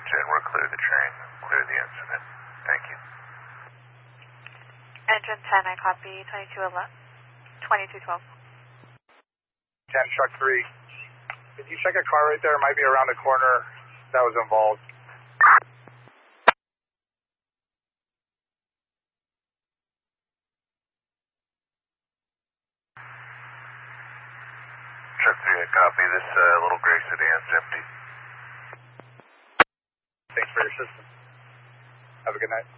10, we're clear the train, clear the incident. Thank you. Engine 10, I copy 2212. 10, truck 3. Did you check a car right there? It might be around the corner that was involved. Truck 3, I copy. This little gray sedan's empty. Thanks for your assistance. Have a good night.